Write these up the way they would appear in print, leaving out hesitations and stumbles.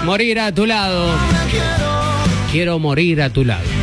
Morir a tu lado. Quiero morir a tu lado.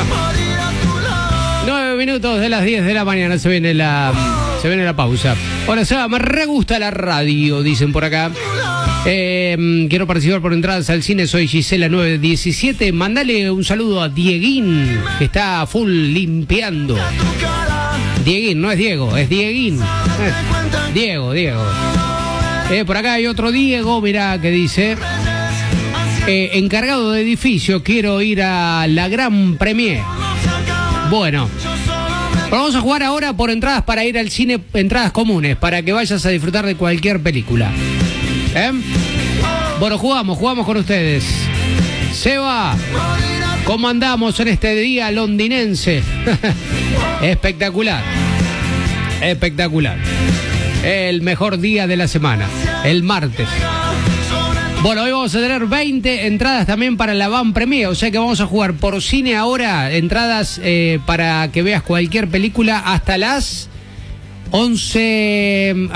9 minutos de las 10 de la mañana. Se viene la pausa. Hola, Seba, me re gusta la radio, dicen por acá. Quiero participar por entradas al cine. Soy Gisela 917. Mandale un saludo a Dieguín, que está full limpiando. Dieguín, no es Diego, es Dieguín. Diego. Por acá hay otro Diego, mirá, que dice: encargado de edificio, quiero ir a la Gran Premier. Bueno, vamos a jugar ahora por entradas para ir al cine, entradas comunes, para que vayas a disfrutar de cualquier película. Bueno, jugamos con ustedes. Seba, ¿cómo andamos en este día londinense? Espectacular. El mejor día de la semana, el martes. Bueno, hoy vamos a tener 20 entradas también para la Van Premier, o sea que vamos a jugar por cine ahora, entradas para que veas cualquier película hasta las 11,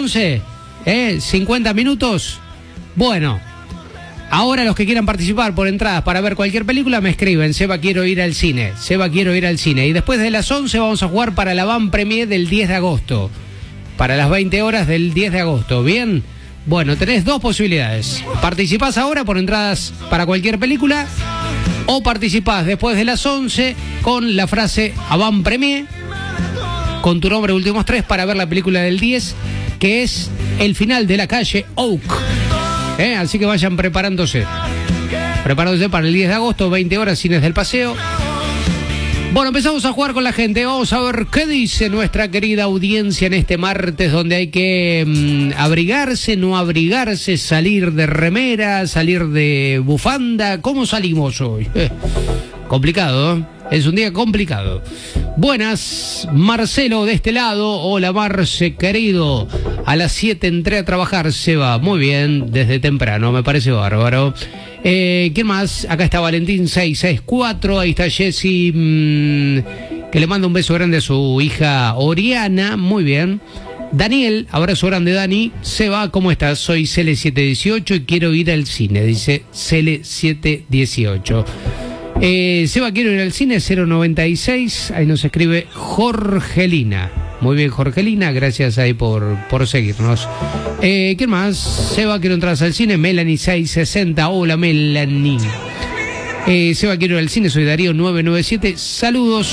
50 minutos. Bueno, ahora los que quieran participar por entradas para ver cualquier película me escriben: Seba, quiero ir al cine. Y después de las 11 vamos a jugar para la Van Premier del 10 de agosto, para las 20 horas del 10 de agosto, ¿bien? Bueno, tenés dos posibilidades. Participás ahora por entradas para cualquier película, o participás después de las 11 con la frase Avant Premier, con tu nombre últimos 3, para ver la película del 10, que es El final de la calle Oak. Así que vayan preparándose para el 10 de agosto, 20 horas, Cines del Paseo. Bueno, empezamos a jugar con la gente. Vamos a ver qué dice nuestra querida audiencia en este martes, donde hay que abrigarse, no abrigarse, salir de remera, salir de bufanda. ¿Cómo salimos hoy? Complicado, ¿eh? Es un día complicado. Buenas, Marcelo de este lado. Hola, Marce, querido. A las 7 entré a trabajar, Seba. Muy bien, desde temprano, me parece bárbaro. ¿Quién más? Acá está Valentín 664. Ahí está Jessy, que le manda un beso grande a su hija Oriana. Muy bien. Daniel, abrazo grande, Dani. Seba, ¿cómo estás? Soy Cele718 y quiero ir al cine, dice Cele718. Seba, quiero ir al cine, 096. Ahí nos escribe Jorgelina. Muy bien, Jorgelina, gracias ahí por seguirnos. ¿Quién más? Seba, quiero entrar al cine, Melanie 660. Hola, Melanie. Seba, quiero ir al cine, soy Darío 997. Saludos.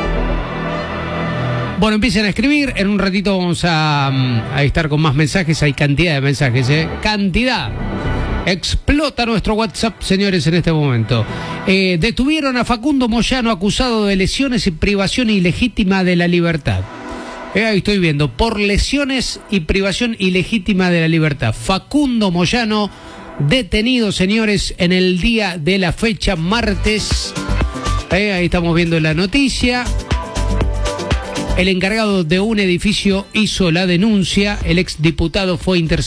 Bueno, empiecen a escribir. En un ratito vamos a estar con más mensajes. Hay cantidad de mensajes, cantidad. Explota nuestro WhatsApp, señores, en este momento. Detuvieron a Facundo Moyano, acusado de lesiones y privación ilegítima de la libertad. Ahí estoy viendo, por lesiones y privación ilegítima de la libertad. Facundo Moyano, detenido, señores, en el día de la fecha, martes. Ahí estamos viendo la noticia. El encargado de un edificio hizo la denuncia. El exdiputado fue interceptado